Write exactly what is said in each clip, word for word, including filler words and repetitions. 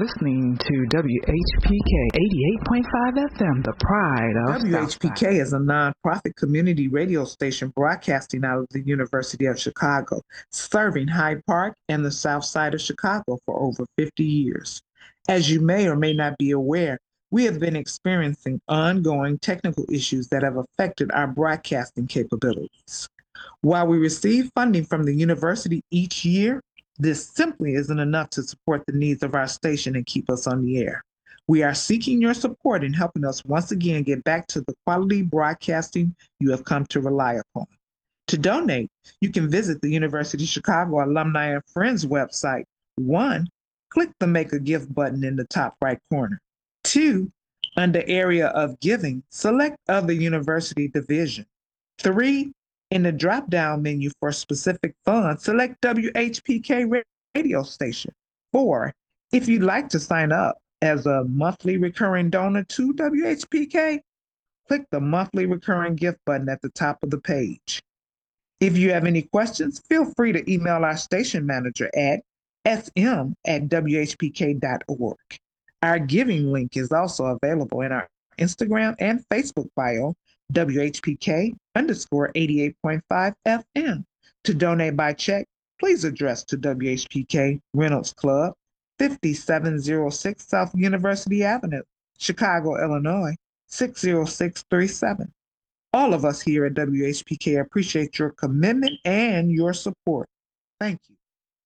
listening to W H P K eighty-eight point five F M, the pride of W H P K is a nonprofit community radio station broadcasting out of the University of Chicago, serving Hyde Park and the South Side of Chicago for over fifty years. As you may or may not be aware, we have been experiencing ongoing technical issues that have affected our broadcasting capabilities. While we receive funding from the university each year, this simply isn't enough to support the needs of our station and keep us on the air. We are seeking your support in helping us once again get back to the quality broadcasting you have come to rely upon. To donate, you can visit the University of Chicago Alumni and Friends website. One, click the Make a Gift button in the top right corner. Two, under Area of Giving, select Other University Division. Three, in the drop-down menu for specific funds, select W H P K radio station. Four, if you'd like to sign up as a monthly recurring donor to W H P K, click the monthly recurring gift button at the top of the page. If you have any questions, feel free to email our station manager at s m at w h p k dot org. Our giving link is also available in our Instagram and Facebook bio, W H P K underscore eighty-eight point five F M. To donate by check, please address to W H P K Reynolds Club, fifty-seven oh six South University Avenue, Chicago, Illinois, six oh six three seven. All of us here at W H P K appreciate your commitment and your support. Thank you.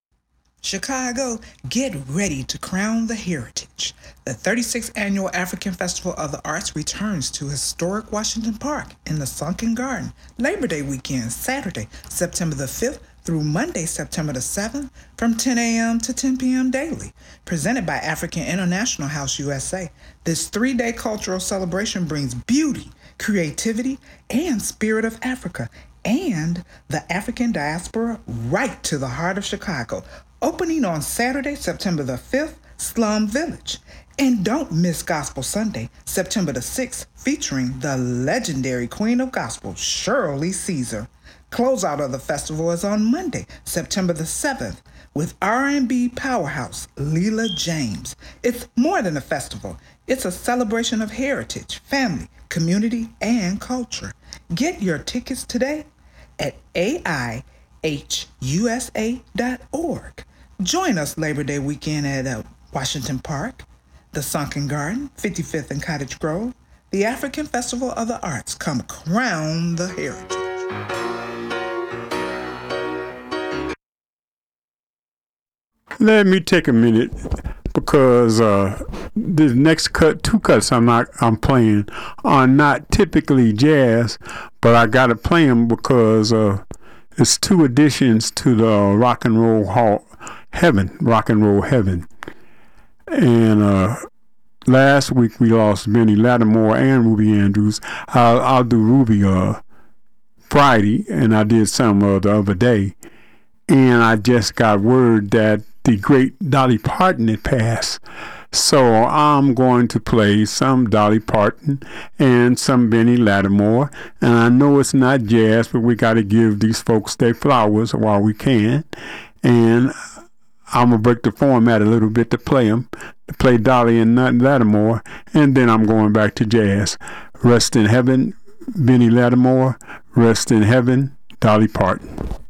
Chicago, get ready to crown the heritage. The thirty-sixth Annual African Festival of the Arts returns to historic Washington Park in the Sunken Garden, Labor Day weekend, Saturday, September the fifth through Monday, September the seventh, from ten a.m. to ten p.m. daily. Presented by African International House U S A, this three-day cultural celebration brings beauty, creativity, and spirit of Africa and the African diaspora right to the heart of Chicago. Opening on Saturday, September the fifth, Slum Village. And don't miss Gospel Sunday, September the sixth, featuring the legendary Queen of Gospel, Shirley Caesar. Closeout of the festival is on Monday, September the seventh, with R and B powerhouse Leela James. It's more than a festival. It's a celebration of heritage, family, community, and culture. Get your tickets today at A I H U S A dot org. Join us Labor Day weekend at uh, Washington Park, the Sunken Garden, fifty-fifth and Cottage Grove. The African Festival of the Arts. Come crown the heritage. Let me take a minute because uh, the next cut, two cuts I'm not I'm playing are not typically jazz, but I got to play them because uh, it's two additions to the uh, Rock and Roll Hall Heaven, Rock and Roll Heaven. And uh, last week we lost Benny Lattimore and Ruby Andrews. I'll, I'll do Ruby uh, Friday, and I did some uh, the other day. And I just got word that the great Dolly Parton had passed. So I'm going to play some Dolly Parton and some Benny Lattimore. And I know it's not jazz, but we got to give these folks their flowers while we can. And I'm going to break the format a little bit to play them, to play Dolly and Lattimore, and then I'm going back to jazz. Rest in heaven, Benny Lattimore. Rest in heaven, Dolly Parton.